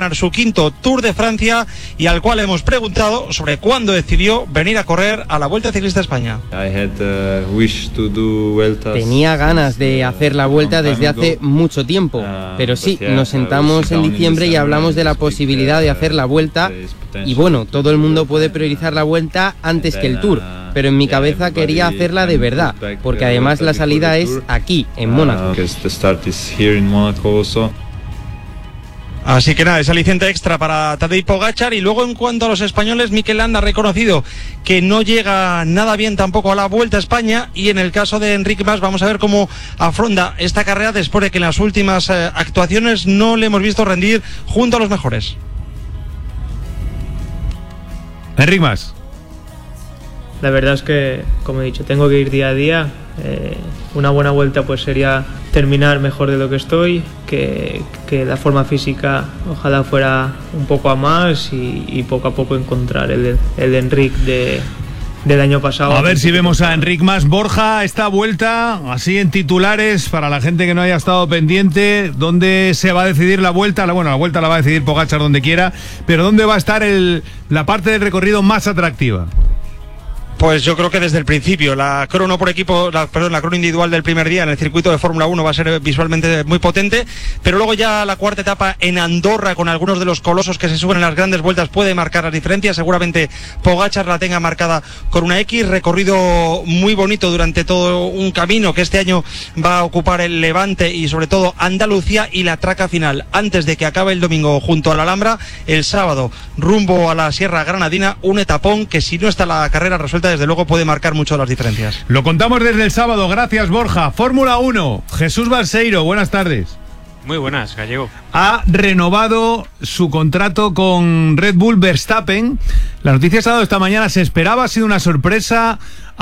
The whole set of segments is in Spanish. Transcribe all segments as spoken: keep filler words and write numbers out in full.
ganar su quinto Tour de Francia y al cual hemos preguntado sobre cuándo decidió venir a correr a la Vuelta Ciclista a España. Tenía ganas de hacer la Vuelta desde hace mucho tiempo, pero sí, nos sentamos en diciembre y hablamos de la posibilidad de hacer la Vuelta y bueno, todo el mundo puede priorizar la Vuelta antes que el Tour, pero en mi cabeza quería hacerla de verdad, porque además la salida es aquí, en Mónaco. Así que nada, es aliciente extra para Tadej Pogačar. Y luego, en cuanto a los españoles, Mikel Landa ha reconocido que no llega nada bien tampoco a la Vuelta a España, y en el caso de Enric Mas vamos a ver cómo afronta esta carrera después de que en las últimas eh, actuaciones no le hemos visto rendir junto a los mejores. Enric Mas. La verdad es que, como he dicho, tengo que ir día a día. Eh, una buena vuelta pues sería terminar mejor de lo que estoy, que, que la forma física ojalá fuera un poco a más y, y poco a poco encontrar el, el Enric de, del año pasado. A ver si vemos a Enric Mas. Borja, esta vuelta, así en titulares, para la gente que no haya estado pendiente, ¿dónde se va a decidir la vuelta? Bueno, la vuelta la va a decidir Pogačar donde quiera, pero ¿dónde va a estar el, la parte del recorrido más atractiva? Pues yo creo que desde el principio la crono por equipo, la, perdón, la crono individual del primer día en el circuito de Fórmula uno va a ser visualmente muy potente, pero luego ya la cuarta etapa en Andorra, con algunos de los colosos que se suben en las grandes vueltas, puede marcar las diferencias. Seguramente Pogačar la tenga marcada con una X. Recorrido muy bonito durante todo un camino que este año va a ocupar el Levante y sobre todo Andalucía, y la traca final antes de que acabe el domingo junto a la Alhambra. El sábado rumbo a la Sierra Granadina, un etapón que, si no está la carrera resuelta, desde luego puede marcar mucho las diferencias. Lo contamos desde el sábado, gracias Borja. Fórmula uno, Jesús Balseiro, buenas tardes. Muy buenas, Gallego. Ha renovado su contrato con Red Bull Verstappen. La noticia se ha dado esta mañana, se esperaba, ha sido una sorpresa,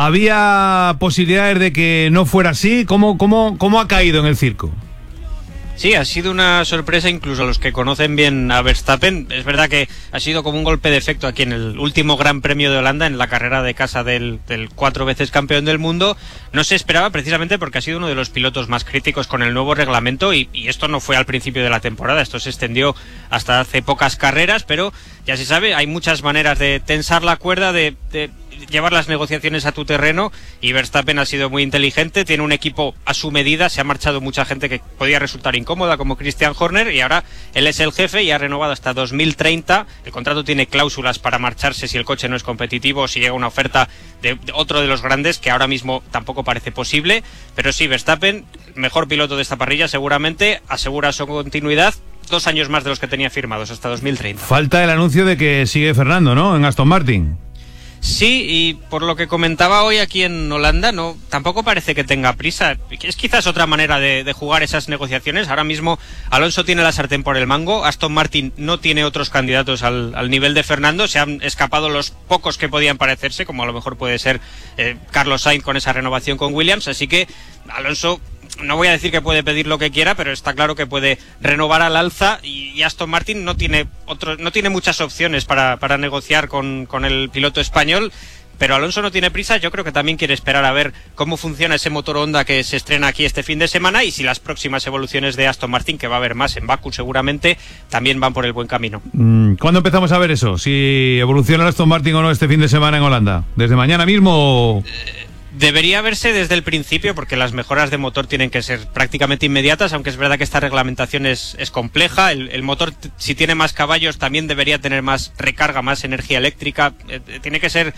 había posibilidades de que no fuera así. ¿Cómo, cómo, cómo ha caído en el circo? Sí, ha sido una sorpresa incluso a los que conocen bien a Verstappen. Es verdad que ha sido como un golpe de efecto aquí en el último Gran Premio de Holanda, en la carrera de casa del, del cuatro veces campeón del mundo. No se esperaba, precisamente porque ha sido uno de los pilotos más críticos con el nuevo reglamento, y, y esto no fue al principio de la temporada, esto se extendió hasta hace pocas carreras, pero ya se sabe, hay muchas maneras de tensar la cuerda, de... de llevar las negociaciones a tu terreno, y Verstappen ha sido muy inteligente, tiene un equipo a su medida, se ha marchado mucha gente que podía resultar incómoda como Christian Horner, y ahora él es el jefe y ha renovado hasta dos mil treinta. El contrato tiene cláusulas para marcharse si el coche no es competitivo o si llega una oferta de, de otro de los grandes, que ahora mismo tampoco parece posible, pero sí, Verstappen, mejor piloto de esta parrilla seguramente, asegura su continuidad, dos años más de los que tenía firmados hasta dos mil treinta. Falta el anuncio de que sigue Fernando, ¿no?, en Aston Martin. Sí, y por lo que comentaba hoy aquí en Holanda, no, tampoco parece que tenga prisa. Es quizás otra manera de, de jugar esas negociaciones. Ahora mismo Alonso tiene la sartén por el mango, Aston Martin no tiene otros candidatos al, al nivel de Fernando, se han escapado los pocos que podían parecerse, como a lo mejor puede ser eh, Carlos Sainz con esa renovación con Williams, así que Alonso, no voy a decir que puede pedir lo que quiera, pero está claro que puede renovar al alza, y, y Aston Martin no tiene otro, no tiene muchas opciones para, para negociar con, con el piloto español. Pero Alonso no tiene prisa, yo creo que también quiere esperar a ver cómo funciona ese motor Honda que se estrena aquí este fin de semana, y si las próximas evoluciones de Aston Martin, que va a haber más en Bakú seguramente, también van por el buen camino. ¿Cuándo empezamos a ver eso? Si evoluciona Aston Martin o no este fin de semana en Holanda. ¿Desde mañana mismo? Eh... Debería verse desde el principio, porque las mejoras de motor tienen que ser prácticamente inmediatas, aunque es verdad que esta reglamentación es, es compleja. El, el motor, si tiene más caballos, también debería tener más recarga, más energía eléctrica. Eh, tiene que ser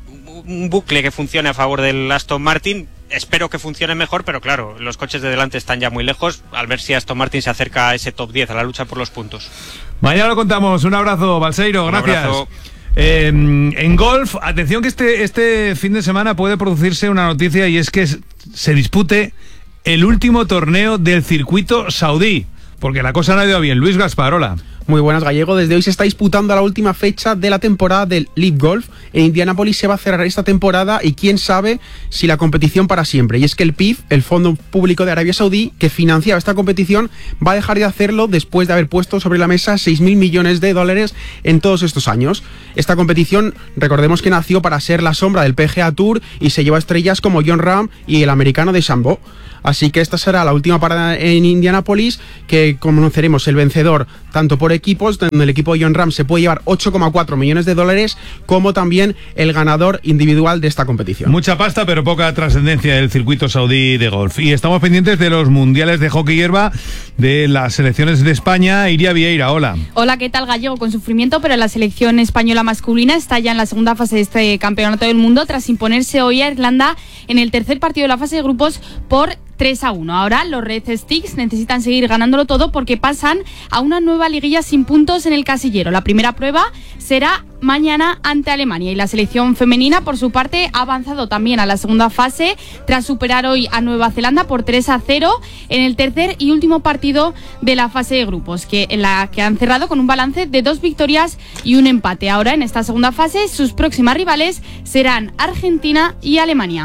un bucle que funcione a favor del Aston Martin. Espero que funcione mejor, pero claro, los coches de delante están ya muy lejos, al ver si Aston Martin se acerca a ese top diez, a la lucha por los puntos. Mañana lo contamos. Un abrazo, Balseiro, gracias. Un abrazo. Eh, en golf, atención que este, este fin de semana puede producirse una noticia, y es que se dispute el último torneo del circuito saudí, porque la cosa no ha ido bien. Luis Gasparola. Muy buenas, Gallego. Desde hoy se está disputando la última fecha de la temporada del Live Golf. En Indianápolis se va a cerrar esta temporada, y quién sabe si la competición para siempre. Y es que el P I F, el Fondo Público de Arabia Saudí, que financiaba esta competición, va a dejar de hacerlo después de haber puesto sobre la mesa seis mil millones de dólares en todos estos años. Esta competición, recordemos que nació para ser la sombra del P G A Tour y se llevó a estrellas como Jon Rahm y el americano DeChambeau. Así que esta será la última parada en Indianápolis, que conoceremos el vencedor tanto por equipos, donde el equipo Jon Rahm se puede llevar ocho coma cuatro millones de dólares, como también el ganador individual de esta competición. Mucha pasta, pero poca trascendencia del circuito saudí de golf. Y estamos pendientes de los mundiales de hockey hierba, de las selecciones de España. Iria Vieira, hola. Hola, ¿qué tal, Gallego? Con sufrimiento, pero la selección española masculina está ya en la segunda fase de este campeonato del mundo tras imponerse hoy a Irlanda en el tercer partido de la fase de grupos por tres a uno. Ahora los Red Sticks necesitan seguir ganándolo todo porque pasan a una nueva liguilla sin puntos en el casillero. La primera prueba será mañana ante Alemania y la selección femenina, por su parte, ha avanzado también a la segunda fase tras superar hoy a Nueva Zelanda por tres a cero en el tercer y último partido de la fase de grupos, que en la que han cerrado con un balance de dos victorias y un empate. Ahora, en esta segunda fase, sus próximas rivales serán Argentina y Alemania.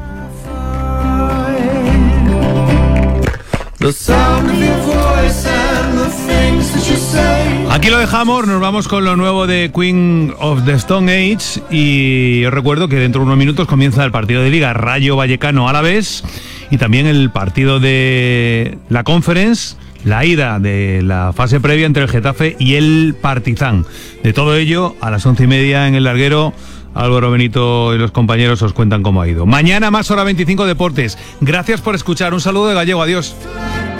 Aquí lo dejamos, nos vamos con lo nuevo de Queen of the Stone Age y os recuerdo que dentro de unos minutos comienza el partido de Liga Rayo Vallecano Alavés y también el partido de la Conference, la ida de la fase previa entre el Getafe y el Partizan. De todo ello, a las once y media en el larguero, Álvaro Benito y los compañeros os cuentan cómo ha ido. Mañana más Hora veinticinco Deportes. Gracias por escuchar. Un saludo de Gallego. Adiós.